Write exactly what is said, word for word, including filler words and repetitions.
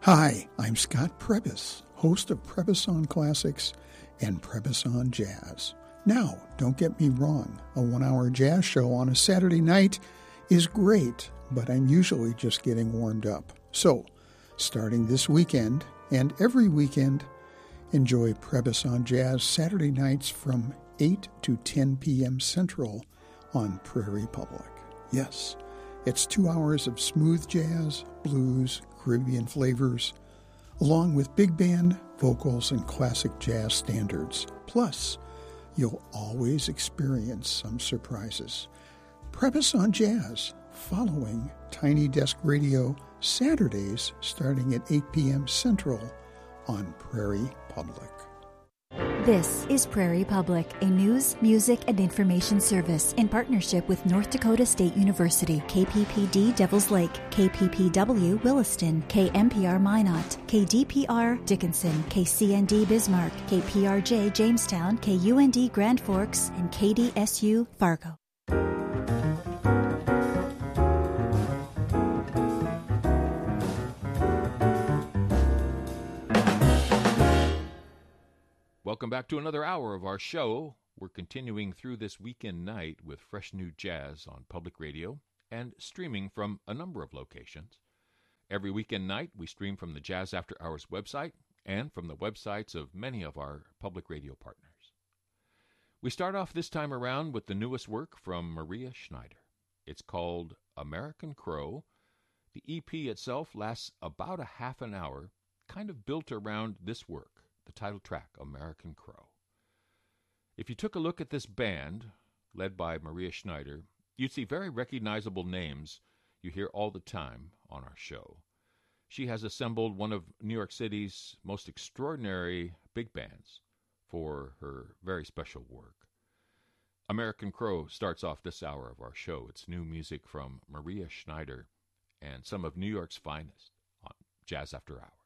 Hi, I'm Scott Prebys, host of Prebys on Classics and Prebys on Jazz. Now, don't get me wrong, a one-hour jazz show on a Saturday night is great, but I'm usually just getting warmed up. So, starting this weekend and every weekend, enjoy Prebys on Jazz Saturday nights from eight to ten p.m. Central on Prairie Public. Yes, it's two hours of smooth jazz, blues, Caribbean flavors, along with big band, vocals, and classic jazz standards. Plus, you'll always experience some surprises. Prebys on Jazz, following Tiny Desk Radio, Saturdays starting at eight p.m. Central on Prairie Public. This is Prairie Public, a news, music, and information service in partnership with North Dakota State University, K P P D Devils Lake, K P P W Williston, K M P R Minot, K D P R Dickinson, K C N D Bismarck, K P R J Jamestown, K U N D Grand Forks, and K D S U Fargo. Welcome back to another hour of our show. We're continuing through this weekend night with fresh new jazz on public radio and streaming from a number of locations. Every weekend night, we stream from the Jazz After Hours website and from the websites of many of our public radio partners. We start off this time around with the newest work from Maria Schneider. It's called American Crow. The E P itself lasts about a half an hour, kind of built around this work. The title track, American Crow. If you took a look at this band, led by Maria Schneider, you'd see very recognizable names you hear all the time on our show. She has assembled one of New York City's most extraordinary big bands for her very special work. American Crow starts off this hour of our show. It's new music from Maria Schneider and some of New York's finest on Jazz After Hours.